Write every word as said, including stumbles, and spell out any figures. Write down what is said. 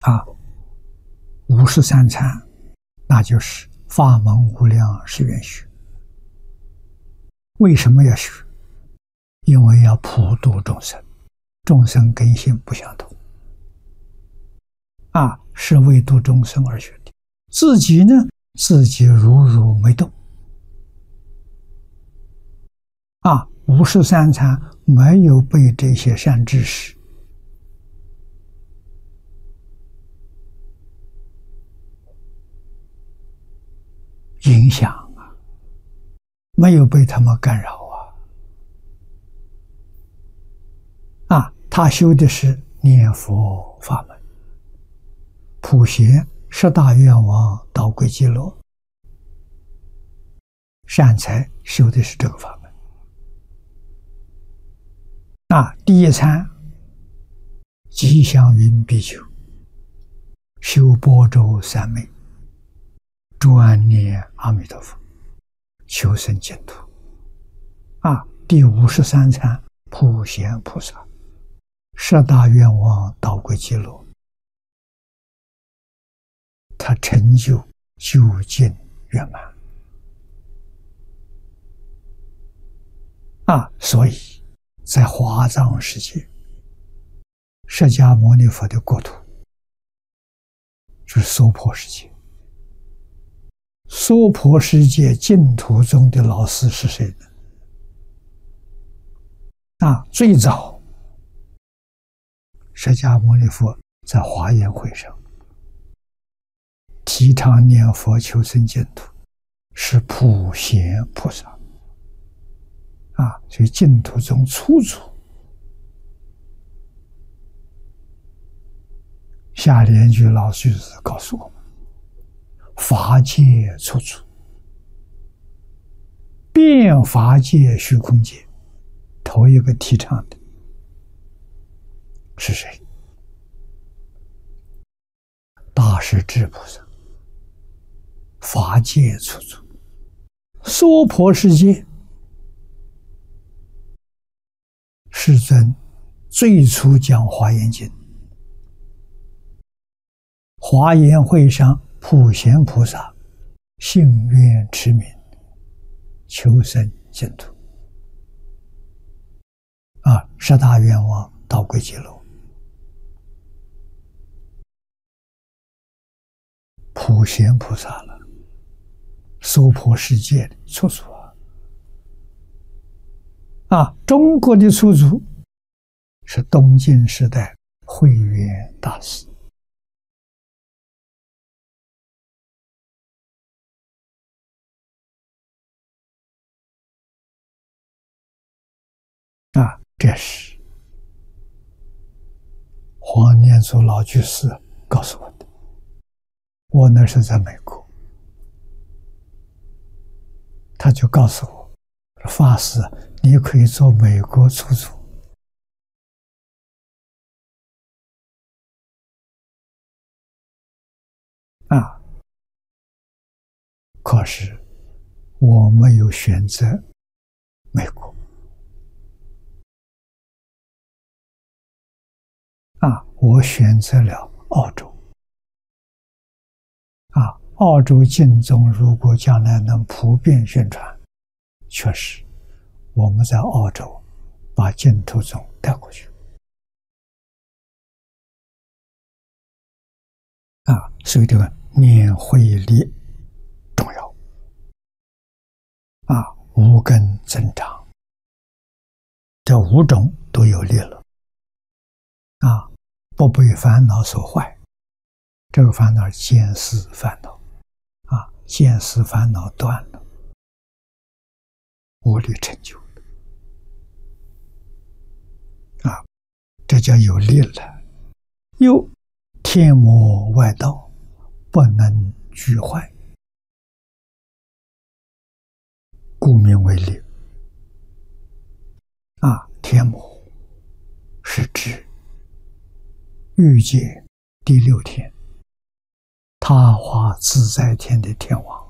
啊，五十三参，那就是法门无量誓愿学。为什么要学？因为要普度众生，众生根性不相同，啊，是为度众生而学的。自己呢，自己如如没动，啊，五十三参没有被这些善知识影响啊，没有被他们干扰啊，啊，他修的是念佛法门，普贤十大愿望导归极乐，善财修的是这个法门。啊，第一参吉祥云比丘修般舟三昧，专念阿弥陀佛，求生净土。啊，第五十三参普贤菩萨十大愿望导归极乐，他成就究竟圆满。啊，所以在华藏世界，释迦牟尼佛的国土就是娑婆世界。娑婆世界净土中的老师是谁呢？啊，最早释迦牟尼佛在华严会上提倡念佛求生净土，是普贤菩萨。啊，所以净土中初祖。下联句老居士告诉我们：法界初祖，遍法界虚空界，头一个提倡的是谁？大势至菩萨。法界初祖，娑婆世界世尊最初讲华严经，华严会上普贤菩萨信愿持名，求生净土。啊，十大愿望导归极乐，普贤菩萨了，娑婆世界的初祖啊。啊，中国的初祖是东晋时代慧远大师。啊，这是黄念祖老居士告诉我的。我那时在美国，他就告诉我，法师，你可以做美国出祖。啊，可是我没有选择美国。啊，我选择了澳洲。啊，澳洲净宗如果将来能普遍宣传，确实我们在澳洲把净土宗带过去。啊，所以这个念慧力重要。啊，无根增长，这五种都有力了。啊，不被烦恼所坏，这个烦恼是见思烦恼。啊，见思烦恼断了，无力成就了。啊，这叫有力了。又天魔外道不能俱坏，故名为力。啊，天魔是指欲界第六天，他化自在天的天王。